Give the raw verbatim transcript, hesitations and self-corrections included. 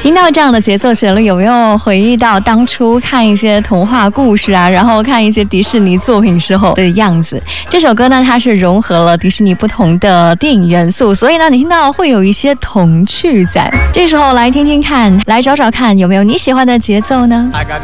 听到这样的节奏旋律，有没有回忆到当初看一些童话故事啊，然后看一些迪士尼作品时候的样子？这首歌呢，它是融合了迪士尼不同的电影元素，所以呢，你听到会有一些童趣在。这时候来听听看，来找找看有没有你喜欢的节奏呢？ I got